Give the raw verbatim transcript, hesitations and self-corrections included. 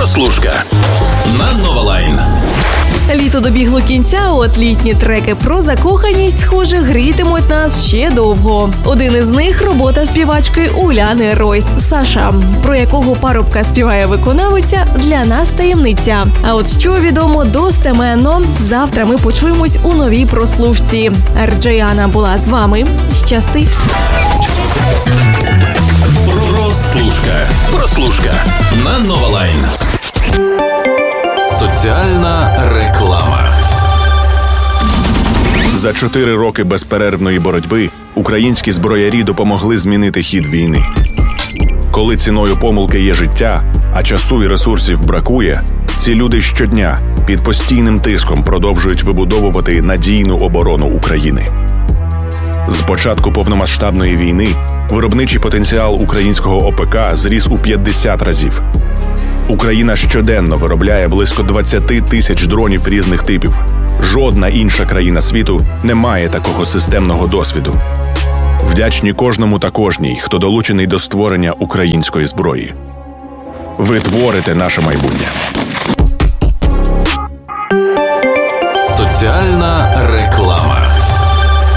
Прослушка на Новолайн. Літо добігло кінця, от літні треки про закоханість, схоже, грітимуть нас ще довго. Один із них – робота співачки Уляни Ройс «Саша», про якого парубка співає виконавиця, для нас таємниця. А от що відомо достеменно, завтра ми почуємось у новій прослушці. Ерджеяна була з вами. Щасти! Прослушка. Прослушка на Новолайн. Соціальна реклама. За чотири роки безперервної боротьби українські зброярі допомогли змінити хід війни. Коли ціною помилки є життя, а часу і ресурсів бракує, ці люди щодня під постійним тиском продовжують вибудовувати надійну оборону України. З початку повномасштабної війни виробничий потенціал українського ОПК зріс у п'ятдесят разів. Україна щоденно виробляє близько двадцять тисяч дронів різних типів. Жодна інша країна світу не має такого системного досвіду. Вдячні кожному та кожній, хто долучений до створення української зброї. Ви творите наше майбутнє. Соціальна реклама.